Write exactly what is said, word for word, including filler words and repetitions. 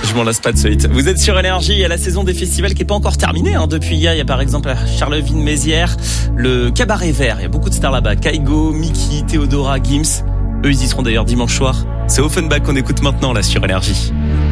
Je m'en lasse pas de ce hit. Vous êtes sur Énergie, il y a la saison des festivals qui est pas encore terminée. Hein. Depuis hier, il y a par exemple à Charleville-Mézières le Cabaret Vert. Il y a beaucoup de stars là-bas. Kaigo, Mickey, Théodora, Gims. Eux, ils y seront d'ailleurs dimanche soir. C'est Offenbach qu'on écoute maintenant là sur Énergie.